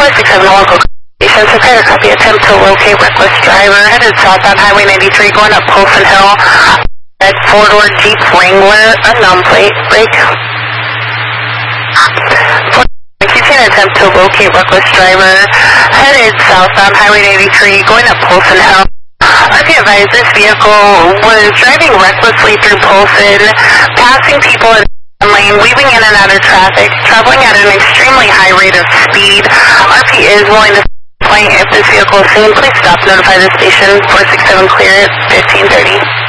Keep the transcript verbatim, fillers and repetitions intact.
four six seven local station, so clear copy. Attempt to locate reckless driver headed south on Highway ninety-three going up Polson Hill. At four-door Jeep Wrangler, unknown plate, brake. Keeping an attempt to locate reckless driver headed south on Highway ninety-three going up Polson Hill. R P advised this vehicle was driving recklessly through Polson, passing people in one lane, weaving in and out of traffic, traveling at an extremely high rate of speed. R P is willing to point if this vehicle is seen. Please stop, notify the station. four six seven clear at fifteen thirty.